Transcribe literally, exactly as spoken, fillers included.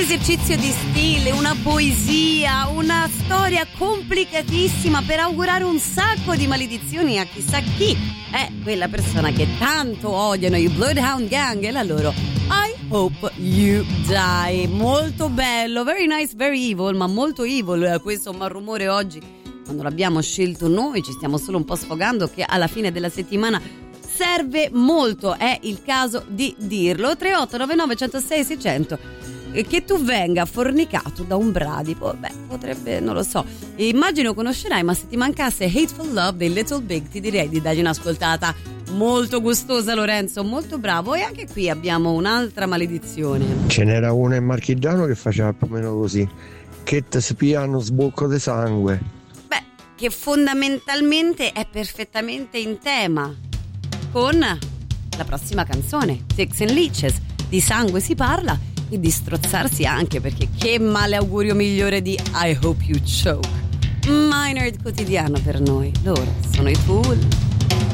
esercizio di stile, una poesia, una storia complicatissima per augurare un sacco di maledizioni a chissà chi è quella persona che tanto odiano i Bloodhound Gang e la loro I Hope You Die. Molto bello, very nice, very evil, ma molto evil questo malrumore oggi quando l'abbiamo scelto noi. Ci stiamo solo un po' sfogando che alla fine della settimana serve molto, è il caso di dirlo. Tre otto nove nove uno zero sei sei zero zero. Che tu venga fornicato da un bradipo, beh, potrebbe, non lo so, immagino conoscerai, ma se ti mancasse Hateful Love dei Little Big ti direi di dargli un'ascoltata. Molto gustosa, Lorenzo, molto bravo. E anche qui abbiamo un'altra maledizione. Ce n'era una in marchigiano che faceva più o meno così: che ti spiano sbocco di sangue. Beh, che fondamentalmente è perfettamente in tema con la prossima canzone, Six and Leeches. Di sangue si parla e di strozzarsi anche, perché che male augurio migliore di I Hope You Choke. Minor quotidiano per noi, loro sono i Tool.